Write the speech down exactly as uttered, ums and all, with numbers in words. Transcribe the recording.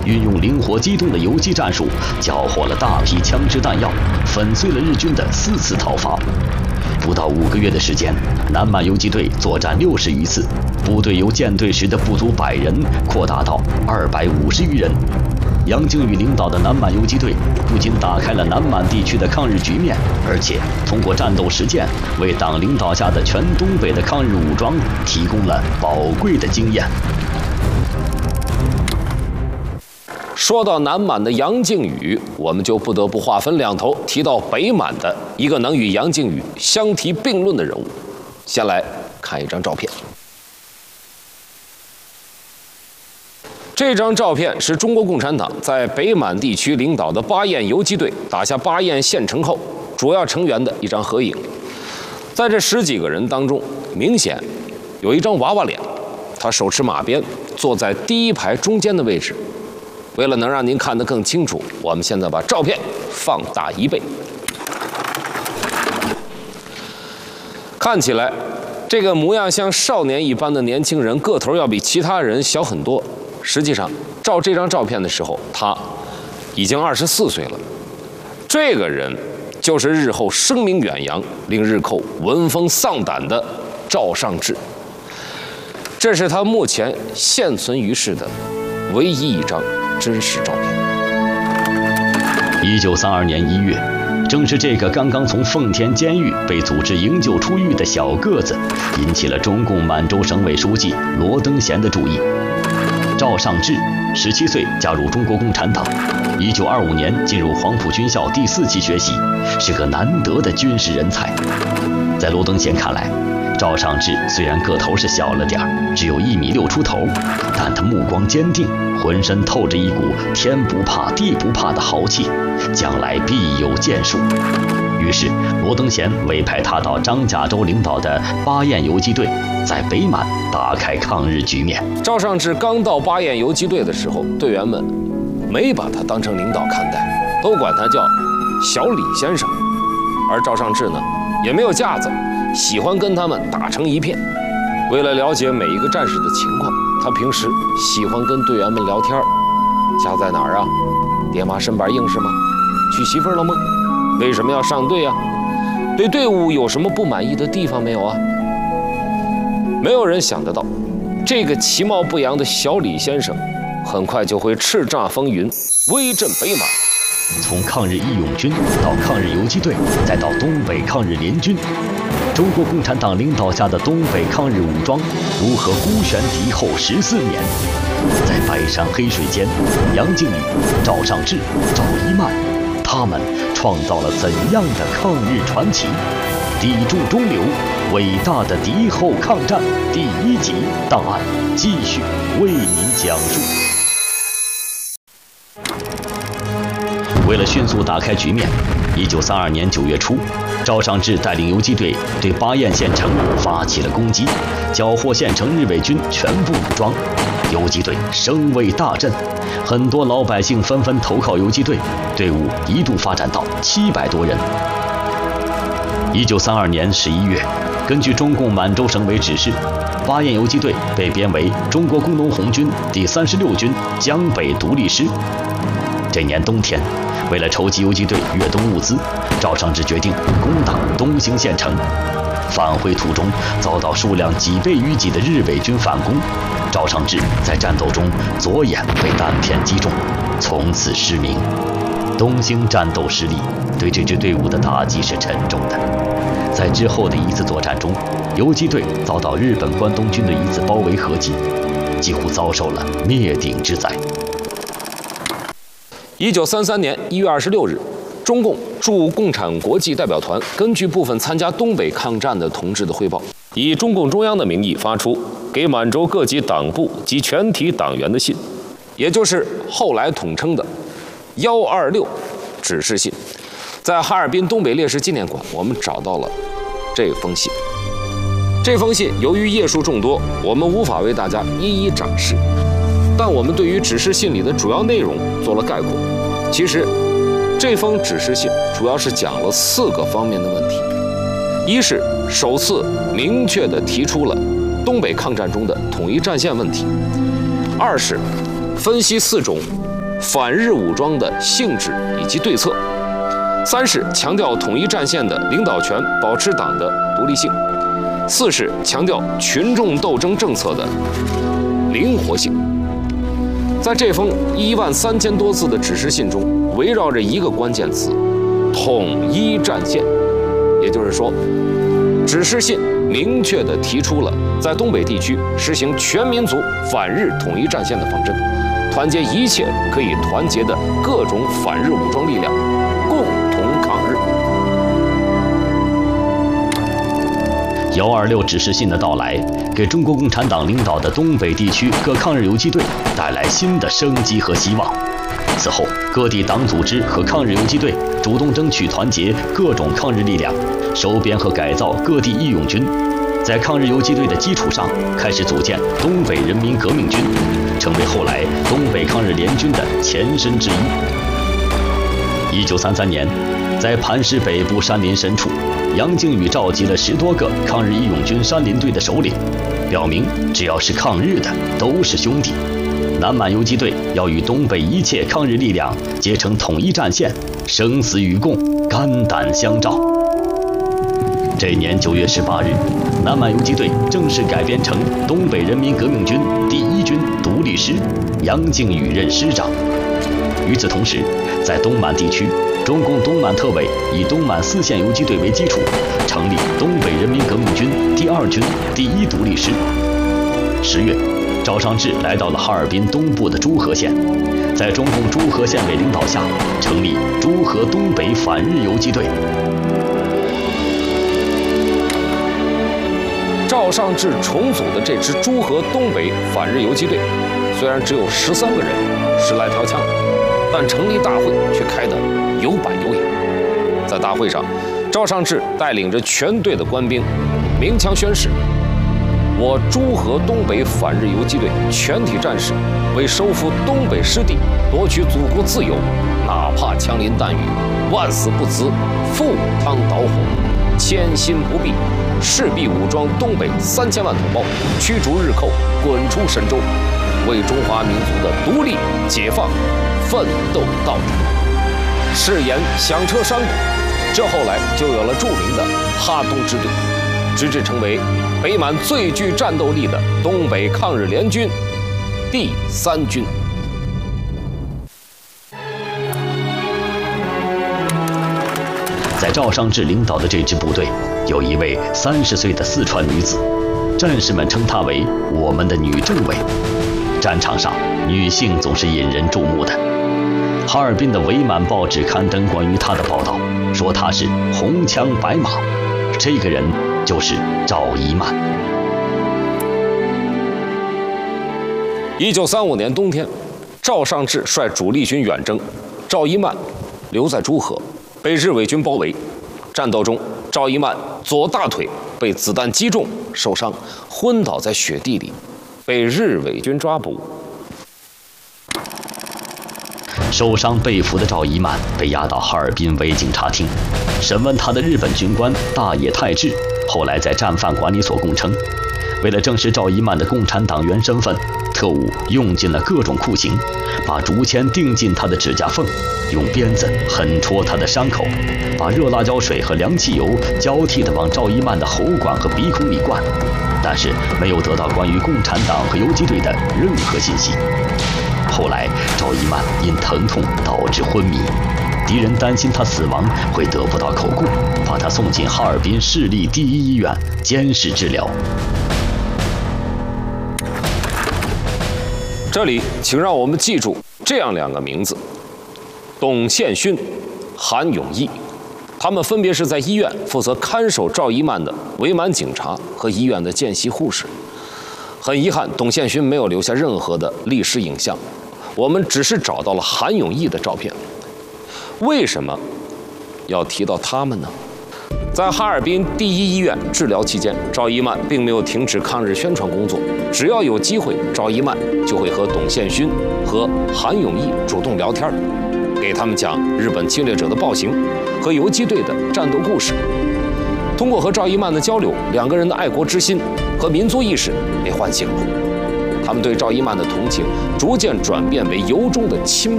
运用灵活机动的游击战术，缴获了大批枪支弹药，粉碎了日军的四次讨伐。不到五个月的时间，南满游击队作战六十余次，部队由建队时的不足百人扩大到二百五十余人。杨靖宇领导的南满游击队不仅打开了南满地区的抗日局面，而且通过战斗实践，为党领导下的全东北的抗日武装提供了宝贵的经验。 说到南满的杨靖宇，我们就不得不划分两头，提到北满的一个能与杨靖宇相提并论的人物。先来看一张照片。这张照片是中国共产党在北满地区领导的巴彦游击队打下巴彦县城后，主要成员的一张合影。在这十几个人当中，明显有一张娃娃脸，他手持马鞭，坐在第一排中间的位置。为了能让您看得更清楚，我们现在把照片放大一倍。看起来，这个模样像少年一般的年轻人，个头要比其他人小很多。实际上，照这张照片的时候，他已经二十四岁了。这个人就是日后声名远扬、令日寇闻风丧胆的赵尚志。这是他目前现存于世的唯一一张真实照片。 一九三二年一月，正是这个刚刚从奉天监狱被组织营救出狱的小个子，引起了中共满洲省委书记罗登贤的注意。赵尚志十七岁加入中国共产党，一九二五年进入黄埔军校第四期学习，是个难得的军事人才。在罗登贤看来，赵尚志虽然个头是小了点儿，只有一米六出头，但他目光坚定，浑身透着一股天不怕地不怕的豪气，将来必有建树。于是罗登贤委派他到张甲洲领导的巴彦游击队，在北满打开抗日局面。 赵尚志刚到巴彦游击队的时候，队员们没把他当成领导看待，都管他叫小李先生。而赵尚志呢，也没有架子，喜欢跟他们打成一片。为了了解每一个战士的情况，他平时喜欢跟队员们聊天。家在哪儿啊？爹妈身板硬是吗？娶媳妇了吗？为什么要上队啊？对队伍有什么不满意的地方没有啊？没有人想得到，这个其貌不扬的小李先生，很快就会叱咤风云，威震北满。 从抗日义勇军到抗日游击队，再到东北抗日联军，中国共产党领导下的东北抗日武装如何孤悬敌后十四年？在白山黑水间，杨靖宇、赵尚志、赵一曼，他们创造了怎样的抗日传奇？砥柱中流，伟大的敌后抗战第一集档案继续为您讲述。为了迅速打开局面，一九三二年九月初，赵尚志带领游击队对巴彦县城发起了攻击，缴获县城日伪军全部武装，游击队声威大振，很多老百姓纷纷投靠游击队，队伍一度发展到七百多人。一九三二年十一月，根据中共满洲省委指示，巴彦游击队被编为中国工农红军第三十六军江北独立师。这年冬天，为了筹集游击队越冬物资，赵尚志决定攻打东兴县城。返回途中，遭到数量几倍于己的日伪军反攻，赵尚志在战斗中左眼被弹片击中，从此失明。东兴战斗失利，对这支队伍的打击是沉重的。在之后的一次作战中，游击队遭到日本关东军的一次包围合击，几乎遭受了灭顶之灾。 一九三三年一月二十六日，中共驻共产国际代表团根据部分参加东北抗战的同志的汇报，以中共中央的名义发出给满洲各级党部及全体党员的信，也就是后来统称的幺二六指示信。在哈尔滨东北烈士纪念馆，我们找到了这封信。这封信由于页数众多，我们无法为大家一一展示，但我们对于指示信里的主要内容做了概括。其实，这封指示信主要是讲了四个方面的问题：一是首次明确地提出了东北抗战中的统一战线问题；二是分析四种反日武装的性质以及对策；三是强调统一战线的领导权，保持党的独立性；四是强调群众斗争政策的灵活性。在这封一万三千多字的指示信中，围绕着一个关键词：统一战线。也就是说，指示信明确地提出了在东北地区实行全民族反日统一战线的方针，团结一切可以团结的各种反日武装力量，共同抗日。 幺二六指示信的到来，给中国共产党领导的东北地区各抗日游击队带来新的生机和希望。此后，各地党组织和抗日游击队主动争取团结各种抗日力量，收编和改造各地义勇军，在抗日游击队的基础上，开始组建东北人民革命军，成为后来东北抗日联军的前身之一。一九三三年，在磐石北部山林深处，杨靖宇召集了十多个抗日义勇军山林队的首领，表明只要是抗日的都是兄弟。南满游击队要与东北一切抗日力量结成统一战线，生死与共，肝胆相照。这年九月十八日，南满游击队正式改编成东北人民革命军第一军独立师，杨靖宇任师长。与此同时，在东满地区，中共东满特委以东满四县游击队为基础，成立东北人民革命军第二军第一独立师。十月，赵尚志来到了哈尔滨东部的诸河县，在中共诸河县委领导下，成立诸河东北反日游击队。 赵尚志重组的这支诸河东北反日游击队，虽然只有十三个人，十来条枪，但成立大会却开得有板有眼。在大会上，赵尚志带领着全队的官兵，鸣枪宣誓：我诸河东北反日游击队全体战士为收复东北失地，夺取祖国自由，哪怕枪林弹雨，万死不辞，赴汤蹈火，千辛不避，势必武装东北三千万同胞，驱逐日寇，滚出神州，为中华民族的独立解放奋斗到底。誓言响彻山谷，这后来就有了著名的哈东支队，直至成为北满最具战斗力的东北抗日联军第三军。 在赵尚志领导的这支部队，有一位三十岁的四川女子，战士们称她为我们的女政委。战场上，女性总是引人注目的。哈尔滨的伪满报纸刊登关于她的报道，说她是红枪白马，这个人就是赵一曼。 一九三五年冬天，赵尚志率主力军远征，赵一曼留在诸河，被日伪军包围。战斗中，赵一曼左大腿被子弹击中，受伤，昏倒在雪地里，被日伪军抓捕。 受伤被俘的赵一曼被押到哈尔滨伪警察厅，审问他的日本军官大野泰治后来在战犯管理所供称，为了证实赵一曼的共产党员身份，特务用尽了各种酷刑，把竹签钉进他的指甲缝，用鞭子狠戳他的伤口，把热辣椒水和凉汽油交替地往赵一曼的喉管和鼻孔里灌，但是没有得到关于共产党和游击队的任何信息。后来，赵一曼因疼痛导致昏迷，敌人担心他死亡会得不到口供，把他送进哈尔滨市立第一医院监视治疗。 这里，请让我们记住这样两个名字：董宪勋、韩永义。他们分别是在医院负责看守赵一曼的伪满警察和医院的见习护士。很遗憾，董宪勋没有留下任何的历史影像，我们只是找到了韩永义的照片。为什么要提到他们呢？在哈尔滨第一医院治疗期间，赵一曼并没有停止抗日宣传工作。只要有机会，赵一曼就会和董宪勋和韩永义主动聊天，给他们讲日本侵略者的暴行和游击队的战斗故事。通过和赵一曼的交流，两个人的爱国之心和民族意识被唤醒了。他们对赵一曼的同情逐渐转变为由衷的钦